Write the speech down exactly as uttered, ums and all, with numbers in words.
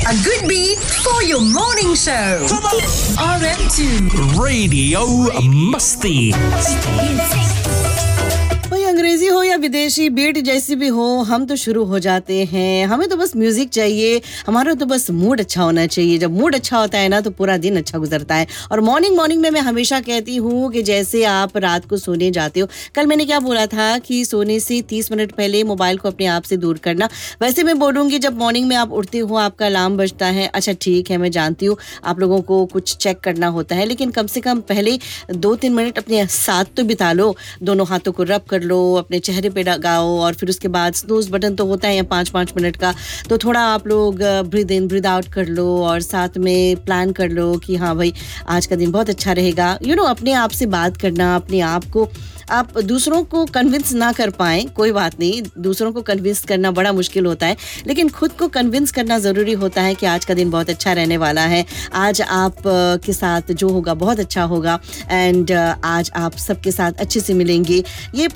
A good beat for your morning show. R M two Radio Musti. भाई अंग्रेजी हो या विदेशी बीट जैसी भी हो, हम तो शुरू हो जाते हैं। हमें तो बस म्यूजिक चाहिए, हमारा तो बस मूड अच्छा होना चाहिए। जब मूड अच्छा होता है ना तो पूरा दिन अच्छा गुजरता है। और मॉर्निंग मॉर्निंग में मैं हमेशा कहती हूँ कि जैसे आप रात को सोने जाते हो, कल मैंने क्या बोला था कि सोने से तीस मिनट पहले मोबाइल को अपने आप से दूर करना, वैसे मैं बोलूँगी जब मॉर्निंग में आप उठते हो, आपका अलार्म बजता है, अच्छा ठीक है मैं जानती हूँ आप लोगों को कुछ चेक करना होता है, लेकिन कम से कम पहले दो तीन मिनट अपने साथ तो बिता लो। दोनों हाथों को रब कर लो, अपने चेहरे पे लगाओ और फिर उसके बाद स्नूज बटन तो होता है या पाँच पाँच मिनट का, तो थोड़ा आप लोग ब्रीद इन ब्रीद आउट कर लो और साथ में प्लान कर लो कि हाँ भाई आज का दिन बहुत अच्छा रहेगा। यू नो अपने आप से बात करना, अपने आप को आप दूसरों को कन्विंस ना कर पाएँ कोई बात नहीं, दूसरों को कन्विंस करना बड़ा मुश्किल होता है, लेकिन खुद को कन्विंस करना ज़रूरी होता है कि आज का दिन बहुत अच्छा रहने वाला है, आज आप के साथ जो होगा बहुत अच्छा होगा एंड आज आप सबके साथ अच्छे से मिलेंगे। ये